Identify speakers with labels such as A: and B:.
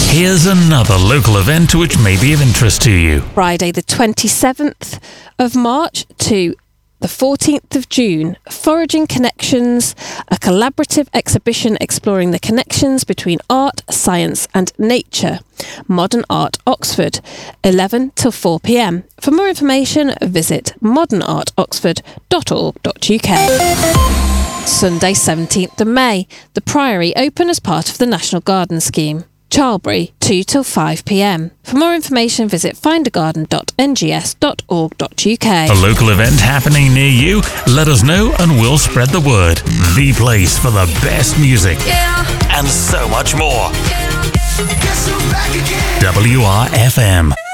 A: Here's another local event which may be of interest to you.
B: Friday the 27th of March to the 14th of June, Foraging Connections, a collaborative exhibition exploring the connections between art, science and nature. Modern Art Oxford, 11 till 4 p.m. For more information, visit modernartoxford.org.uk. Sunday 17th of May, the Priory open as part of the National Garden Scheme. Charlbury, 2 till 5 p.m. For more information, visit findagarden.ngs.org.uk.
A: A local event happening near you? Let us know and we'll spread the word. The place for the best music and so much more. WRFM.